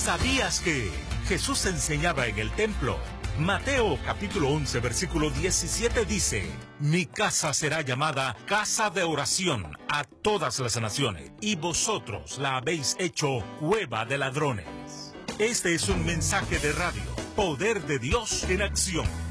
¿Sabías que Jesús enseñaba en el templo? Mateo capítulo 11 versículo 17 dice: Mi casa será llamada casa de oración a todas las naciones, y vosotros la habéis hecho cueva de ladrones. Este es un mensaje de radio, Poder de Dios en acción.